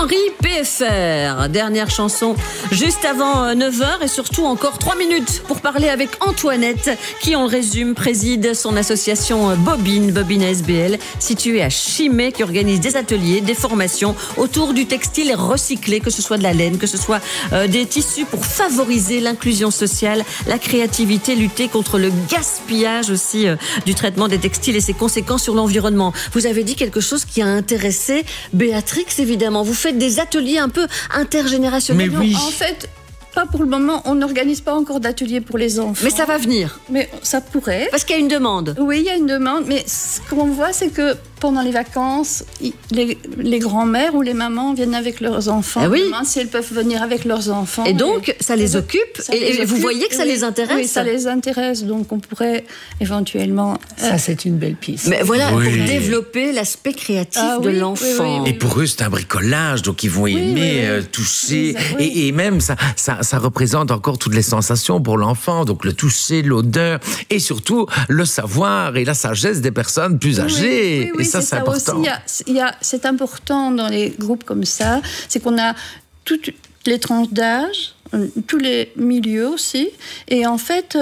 Henri PFR. Dernière chanson juste avant 9h et surtout encore 3 minutes pour parler avec Antoinette qui, on le résume, préside son association Bobine ASBL, située à Chimay, qui organise des ateliers, des formations autour du textile recyclé, que ce soit de la laine, que ce soit des tissus, pour favoriser l'inclusion sociale, la créativité, lutter contre le gaspillage aussi du traitement des textiles et ses conséquences sur l'environnement. Vous avez dit quelque chose qui a intéressé Béatrix, évidemment. Vous faites des ateliers un peu intergénérationnels. Mais oui. En fait, pas pour le moment. On n'organise pas encore d'ateliers pour les enfants. Mais ça va venir. Mais ça pourrait. Parce qu'il y a une demande. Oui, il y a une demande. Mais ce qu'on voit, c'est que pendant les vacances, les grands-mères ou les mamans viennent avec leurs enfants. Ah oui. Ils demandent si elles peuvent venir avec leurs enfants. Et donc, ça les occupe. Et vous voyez que ça les intéresse. Oui, ça les intéresse. Donc, on pourrait éventuellement... Ça, c'est une belle piste. Mais voilà, Oui. pour développer l'aspect créatif de oui, l'enfant. oui. Et pour eux, c'est un bricolage, donc ils vont aimer toucher. Oui. Et même, ça représente encore toutes les sensations pour l'enfant. Donc le toucher, l'odeur, et surtout le savoir et la sagesse des personnes plus âgées. Oui, et ça, c'est important. Aussi, c'est important dans les groupes comme ça, c'est qu'on a toutes les tranches d'âge, tous les milieux aussi. Et en fait,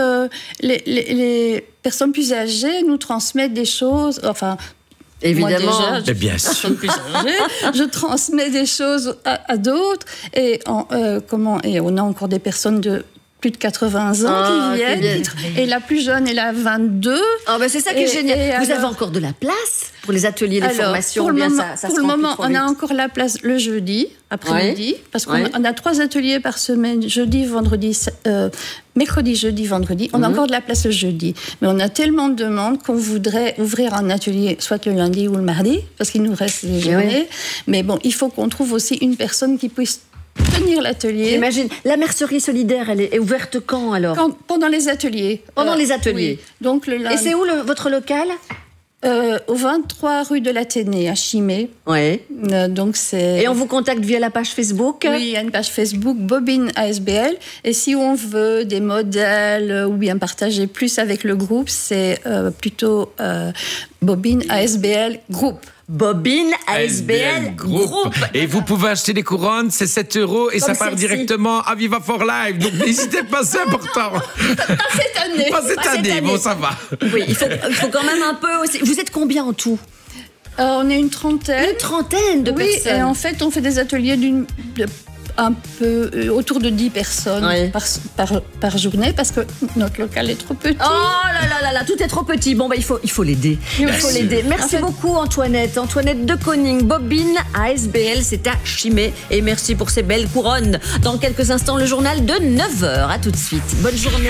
les personnes plus âgées nous transmettent des choses... Enfin, évidemment. Moi déjà, bien sûr. je transmets des choses à d'autres. Et on a encore des personnes de plus de 80 ans qui viennent. Et la plus jeune, elle a 22. C'est ça qui est génial. Vous avez encore de la place pour les ateliers, les formations? Pour le moment, on a encore la place le jeudi, après-midi, parce qu'on a 3 ateliers par semaine, jeudi, vendredi, mercredi, jeudi, vendredi. On a encore de la place le jeudi. Mais on a tellement de demandes qu'on voudrait ouvrir un atelier soit le lundi ou le mardi, parce qu'il nous reste des journées. Mais bon, il faut qu'on trouve aussi une personne qui puisse tenir l'atelier. J'imagine. La mercerie solidaire, elle est ouverte quand alors? Pendant les ateliers. Pendant les ateliers. Oui. Donc, le lundi. Et c'est où votre local? Au 23 rue de l'Athénée, à Chimay. Oui. Donc c'est... Et on vous contacte via la page Facebook? Oui, il y a une page Facebook, Bobine ASBL. Et si on veut des modèles ou bien partager plus avec le groupe, c'est plutôt Bobine ASBL Group. Bobine ASBL Group. Et vous pouvez acheter des couronnes, c'est 7 € et comme ça part directement à Viva for Life. Donc n'hésitez pas, c'est important. Pas cette année. Pas cette année, bon ça va. Oui, il faut quand même un peu aussi. Vous êtes combien en tout? On est une trentaine. Une trentaine de personnes. Oui, et en fait, on fait des ateliers un peu autour de 10 personnes par journée, parce que notre local est trop petit. Oh là, tout est trop petit. Bon, il faut l'aider. Merci beaucoup, Antoinette. Antoinette de Koning, Bobine ASBL, c'est à Chimay. Et merci pour ces belles couronnes. Dans quelques instants, le journal de 9h. À tout de suite. Bonne journée.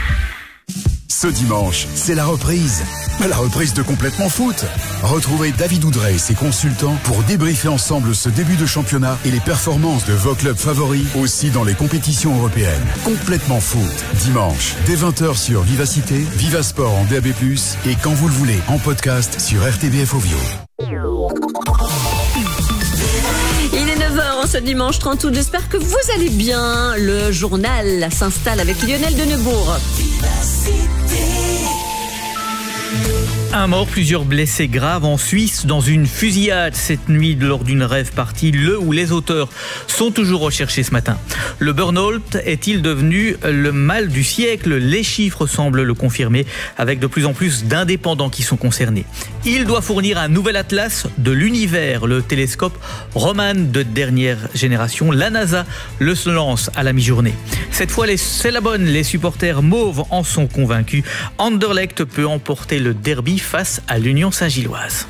Ce dimanche, c'est la reprise. La reprise de Complètement Foot. Retrouvez David Oudrey et ses consultants pour débriefer ensemble ce début de championnat et les performances de vos clubs favoris, aussi dans les compétitions européennes. Complètement Foot. Dimanche, dès 20h sur Vivacité, Vivasport en DAB+, et quand vous le voulez, en podcast sur RTBF Ovio. Il est 9h ce dimanche 30 août. J'espère que vous allez bien. Le journal s'installe avec Lionel Denebourg. Un mort, plusieurs blessés graves en Suisse dans une fusillade cette nuit lors d'une rave party. Le ou les auteurs sont toujours recherchés ce matin. Le burn-out est-il devenu le mal du siècle? Les chiffres semblent le confirmer, avec de plus en plus d'indépendants qui sont concernés. Il doit fournir un nouvel atlas de l'univers, le télescope Roman de dernière génération. La NASA le lance à la mi-journée. Cette fois, c'est la bonne. Les supporters mauves en sont convaincus. Anderlecht peut emporter le derby face à l'Union Saint-Gilloise.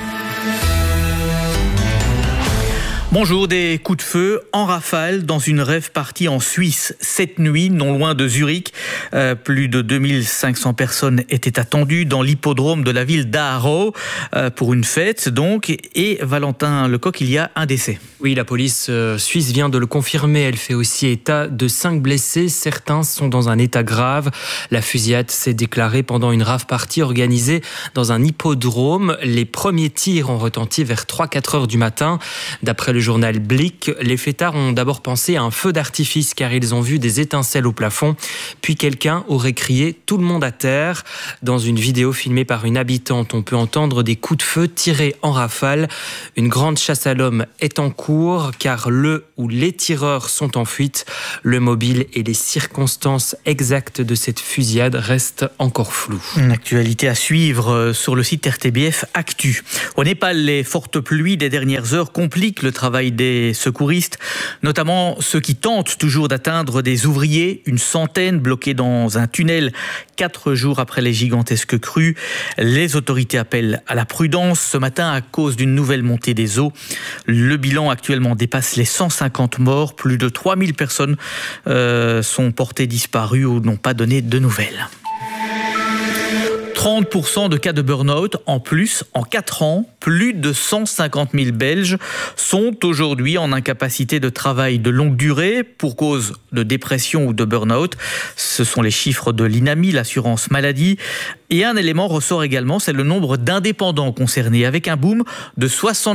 Bonjour, des coups de feu en rafale dans une rave party en Suisse cette nuit, non loin de Zurich. Plus de 2500 personnes étaient attendues dans l'hippodrome de la ville d'Aarau pour une fête donc. Et Valentin Lecoq, il y a un décès. Oui, la police suisse vient de le confirmer. Elle fait aussi état de 5 blessés. Certains sont dans un état grave. La fusillade s'est déclarée pendant une rave party organisée dans un hippodrome. Les premiers tirs ont retenti vers 3-4 heures du matin. D'après le journal Blick, les fêtards ont d'abord pensé à un feu d'artifice car ils ont vu des étincelles au plafond. Puis quelqu'un aurait crié « Tout le monde à terre ». Dans une vidéo filmée par une habitante, on peut entendre des coups de feu tirés en rafale. Une grande chasse à l'homme est en cours car le ou les tireurs sont en fuite. Le mobile et les circonstances exactes de cette fusillade restent encore floues. Une actualité à suivre sur le site RTBF Actu. Au Népal, les fortes pluies des dernières heures compliquent le travail des secouristes, notamment ceux qui tentent toujours d'atteindre des ouvriers, une centaine bloqués dans un tunnel 4 jours après les gigantesques crues. Les autorités appellent à la prudence ce matin à cause d'une nouvelle montée des eaux. Le bilan actuellement dépasse les 150 morts. Plus de 3000 personnes sont portées disparues ou n'ont pas donné de nouvelles. 30% de cas de burn-out en plus en 4 ans. Plus de 150 000 Belges sont aujourd'hui en incapacité de travail de longue durée pour cause de dépression ou de burn-out. Ce sont les chiffres de l'INAMI, l'assurance maladie. Et un élément ressort également, c'est le nombre d'indépendants concernés, avec un boom de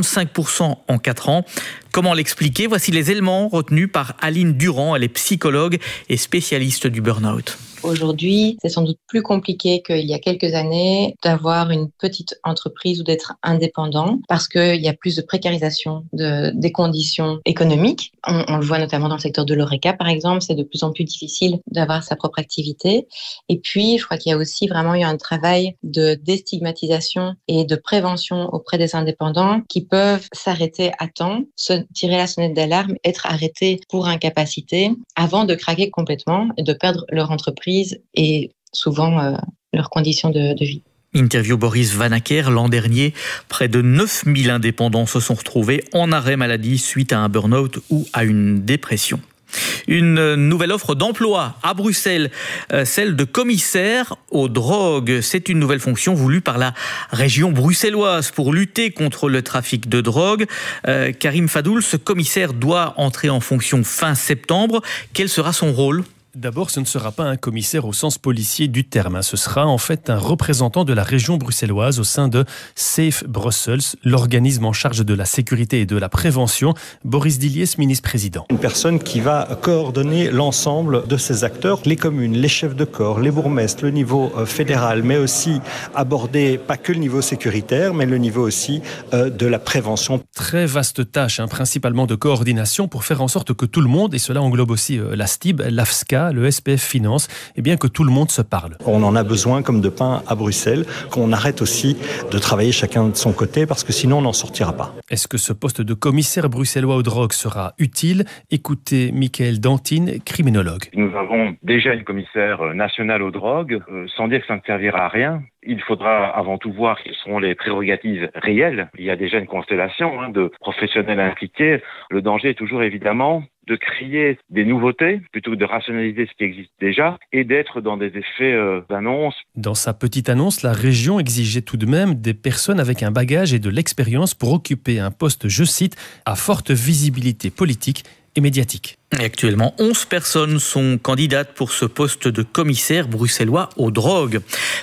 65% en 4 ans. Comment l'expliquer ? Voici les éléments retenus par Aline Durand. Elle est psychologue et spécialiste du burn-out. Aujourd'hui, c'est sans doute plus compliqué qu'il y a quelques années d'avoir une petite entreprise ou d'être indépendant parce qu'il y a plus de précarisation des conditions économiques. On le voit notamment dans le secteur de l'ORECA, par exemple. C'est de plus en plus difficile d'avoir sa propre activité. Et puis, je crois qu'il y a aussi vraiment eu un travail de déstigmatisation et de prévention auprès des indépendants qui peuvent s'arrêter à temps, se tirer la sonnette d'alarme, être arrêtés pour incapacité avant de craquer complètement et de perdre leur entreprise et souvent leurs conditions de vie. Interview Boris Vanacker. L'an dernier, près de 9000 indépendants se sont retrouvés en arrêt maladie suite à un burn-out ou à une dépression. Une nouvelle offre d'emploi à Bruxelles, celle de commissaire aux drogues. C'est une nouvelle fonction voulue par la région bruxelloise pour lutter contre le trafic de drogue. Karim Fadoul, ce commissaire doit entrer en fonction fin septembre. Quel sera son rôle ? D'abord, ce ne sera pas un commissaire au sens policier du terme. Ce sera en fait un représentant de la région bruxelloise au sein de Safe Brussels, l'organisme en charge de la sécurité et de la prévention. Boris Diliès, ministre-président. Une personne qui va coordonner l'ensemble de ces acteurs, les communes, les chefs de corps, les bourgmestres, le niveau fédéral, mais aussi aborder pas que le niveau sécuritaire, mais le niveau aussi de la prévention. Très vaste tâche, principalement de coordination pour faire en sorte que tout le monde, et cela englobe aussi la STIB, l'AFSCA, le SPF Finance, et bien que tout le monde se parle. On en a besoin comme de pain à Bruxelles, qu'on arrête aussi de travailler chacun de son côté parce que sinon on n'en sortira pas. Est-ce que ce poste de commissaire bruxellois aux drogues sera utile ? Écoutez Michael Dantine, criminologue. Nous avons déjà une commissaire nationale aux drogues, sans dire que ça ne servira à rien. Il faudra avant tout voir quelles seront les prérogatives réelles. Il y a déjà une constellation de professionnels impliqués. Le danger est toujours évidemment de créer des nouveautés plutôt que de rationaliser ce qui existe déjà et d'être dans des effets d'annonce. Dans sa petite annonce, la région exigeait tout de même des personnes avec un bagage et de l'expérience pour occuper un poste, je cite, à forte visibilité politique et médiatique. Et actuellement, 11 personnes sont candidates pour ce poste de commissaire bruxellois aux drogues.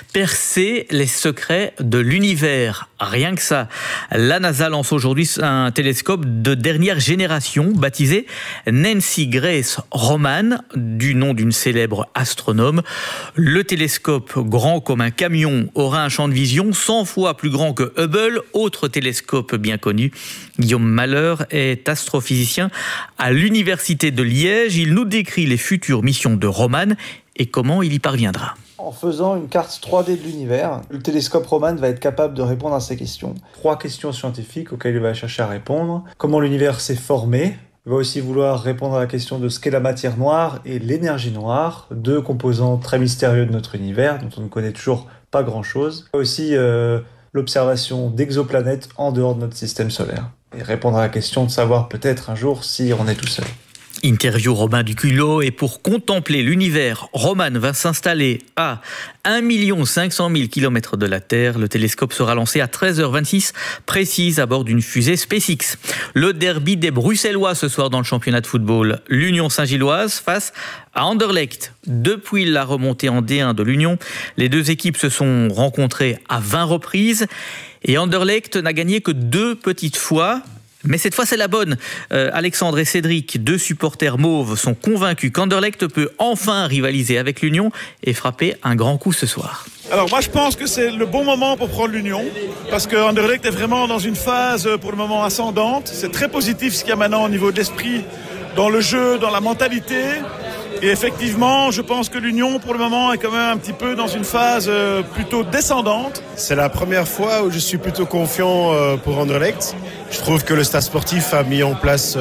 Percer les secrets de l'univers, rien que ça. La NASA lance aujourd'hui un télescope de dernière génération baptisé Nancy Grace Roman, du nom d'une célèbre astronome. Le télescope, grand comme un camion, aura un champ de vision 100 fois plus grand que Hubble, autre télescope bien connu. Guillaume Malheur est astrophysicien à l'université de Liège. Il nous décrit les futures missions de Roman et comment il y parviendra. En faisant une carte 3D de l'univers, le télescope Roman va être capable de répondre à ces questions. 3 questions scientifiques auxquelles il va chercher à répondre. Comment l'univers s'est formé ? Il va aussi vouloir répondre à la question de ce qu'est la matière noire et l'énergie noire, 2 composants très mystérieux de notre univers, dont on ne connaît toujours pas grand-chose. Il va aussi l'observation d'exoplanètes en dehors de notre système solaire. Et répondre à la question de savoir peut-être un jour si on est tout seul. Interview Robin Duculot. Et pour contempler l'univers, Roman va s'installer à 1 500 000 km de la Terre. Le télescope sera lancé à 13h26 précise à bord d'une fusée SpaceX. Le derby des Bruxellois ce soir dans le championnat de football. L'Union Saint-Gilloise face à Anderlecht. Depuis la remontée en D1 de l'Union, les 2 équipes se sont rencontrées à 20 reprises. Et Anderlecht n'a gagné que 2 petites fois. Mais cette fois, c'est la bonne. Alexandre et Cédric, 2 supporters mauves, sont convaincus qu'Anderlecht peut enfin rivaliser avec l'Union et frapper un grand coup ce soir. Alors moi je pense que c'est le bon moment pour prendre l'Union parce que Anderlecht est vraiment dans une phase pour le moment ascendante. C'est très positif ce qu'il y a maintenant au niveau de l'esprit, dans le jeu, dans la mentalité. Et effectivement, je pense que l'Union, pour le moment, est quand même un petit peu dans une phase plutôt descendante. C'est la première fois où je suis plutôt confiant pour Anderlecht. Je trouve que le stade sportif a mis en place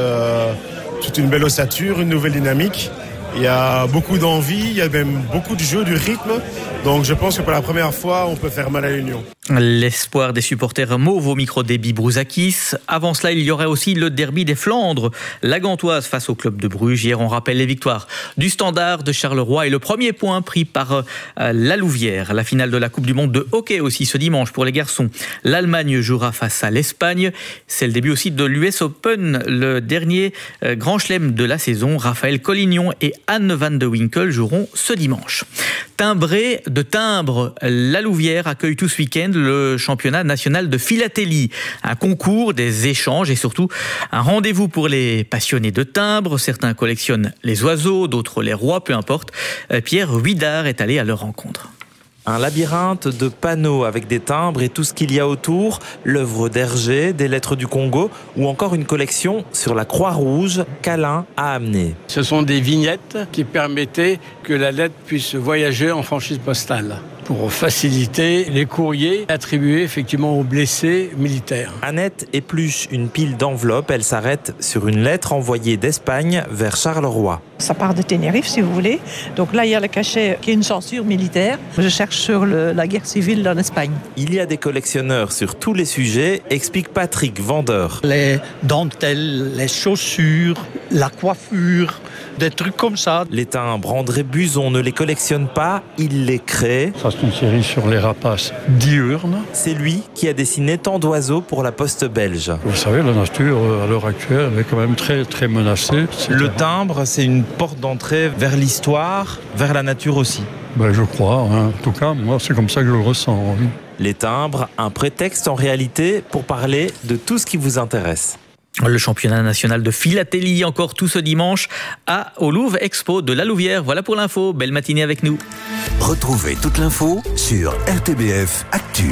toute une belle ossature, une nouvelle dynamique. Il y a beaucoup d'envie, il y a même beaucoup de jeu, du rythme. Donc je pense que pour la première fois, on peut faire mal à l'Union. L'espoir des supporters mauves au micro d'Ebi Brouzakis. Avant cela, il y aurait aussi le derby des Flandres. La Gantoise face au club de Bruges. Hier, on rappelle les victoires du Standard, de Charleroi et le premier point pris par la Louvière. La finale de la Coupe du Monde de hockey aussi ce dimanche pour les garçons. L'Allemagne jouera face à l'Espagne. C'est le début aussi de l'US Open, le dernier grand chelem de la saison. Raphaël Collignon et Anne van de Winkel joueront ce dimanche. Timbré de timbres, la Louvière accueille tout ce week-end le championnat national de philatélie. Un concours, des échanges et surtout un rendez-vous pour les passionnés de timbres. Certains collectionnent les oiseaux, d'autres les rois, peu importe. Pierre Huidard est allé à leur rencontre. Un labyrinthe de panneaux avec des timbres et tout ce qu'il y a autour, l'œuvre d'Hergé, des lettres du Congo ou encore une collection sur la Croix-Rouge qu'Alain a amenée. Ce sont des vignettes qui permettaient que la lettre puisse voyager en franchise postale pour faciliter les courriers attribués effectivement aux blessés militaires. Annette épluche une pile d'enveloppes. Elle s'arrête sur une lettre envoyée d'Espagne vers Charleroi. Ça part de Tenerife, si vous voulez. Donc là, il y a le cachet qui est une censure militaire. Je cherche sur la guerre civile en Espagne. Il y a des collectionneurs sur tous les sujets, explique Patrick, vendeur. Les dentelles, les chaussures, la coiffure, des trucs comme ça. Les timbres, André Buzon ne les collectionne pas, il les crée. Ça, c'est une série sur les rapaces diurnes. C'est lui qui a dessiné tant d'oiseaux pour la Poste belge. Vous savez, la nature, à l'heure actuelle, est quand même très, très menacée. Le timbre, c'est une porte d'entrée vers l'histoire, vers la nature aussi. Ben, je crois, hein. En tout cas, moi, c'est comme ça que je le ressens. Oui. Les timbres, un prétexte en réalité pour parler de tout ce qui vous intéresse. Le championnat national de philatélie encore tout ce dimanche au Louvre Expo de la Louvière. Voilà pour l'info. Belle matinée avec nous. Retrouvez toute l'info sur RTBF Actu.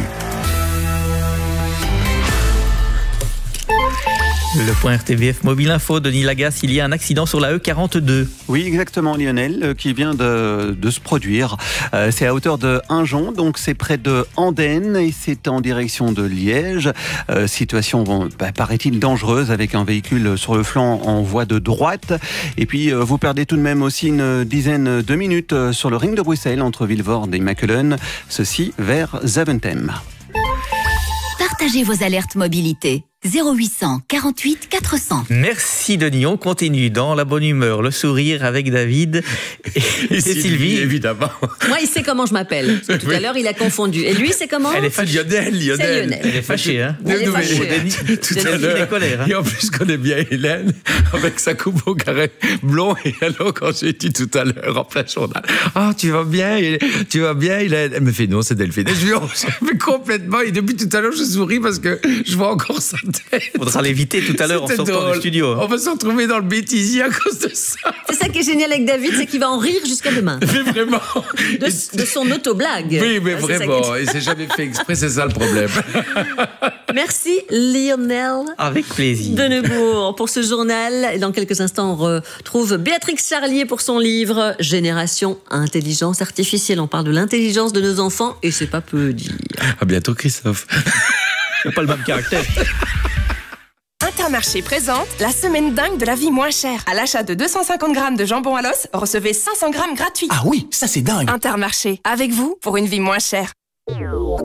Le point RTBF Mobile Info, Denis Lagasse, il y a un accident sur la E42. Oui, exactement Lionel, qui vient de se produire. C'est à hauteur de Injon, donc c'est près de Andenne et c'est en direction de Liège. Situation, paraît-il, dangereuse avec un véhicule sur le flanc en voie de droite. Et puis vous perdez tout de même aussi une dizaine de minutes sur le ring de Bruxelles entre Vilvoorde et Mechelen, ceci vers Zaventem. Partagez vos alertes mobilité. 0800 48 400. Merci Denis, on continue dans la bonne humeur, le sourire avec David et Sylvie. Évidemment. Moi, il sait comment je m'appelle. Tout à l'heure, il a confondu. Et lui, c'est comment ? Elle est fâchée. Lionel. Elle est fâchée, hein. Elle est fâchée. Tout à l'heure. Et en plus, je connais bien Hélène, avec sa coupe au carré blond. Et alors, quand j'ai dit tout à l'heure, en plein journal, ah, tu vas bien, Hélène. Elle me fait, non, c'est Delphine. Et je lui ai complètement, et depuis tout à l'heure, je souris parce que je vois encore ça. Faudra l'éviter tout à l'heure en sortant du studio. On va se retrouver dans le bêtisier à cause de ça. C'est ça qui est génial avec David, c'est qu'il va en rire jusqu'à demain. Mais vraiment. De son auto-blague. Oui, mais vraiment. Et c'est jamais fait exprès, c'est ça le problème. Merci Lionel. Avec plaisir. De Neubourg pour ce journal. Et dans quelques instants, on retrouve Béatrix Charlier pour son livre Génération Intelligence Artificielle. On parle de l'intelligence de nos enfants et c'est pas peu dire. À bientôt Christophe. C'est pas le même caractère. Intermarché présente la semaine dingue de la vie moins chère. À l'achat de 250 grammes de jambon à l'os, recevez 500 grammes gratuits. Ah oui, ça c'est dingue. Intermarché, avec vous pour une vie moins chère.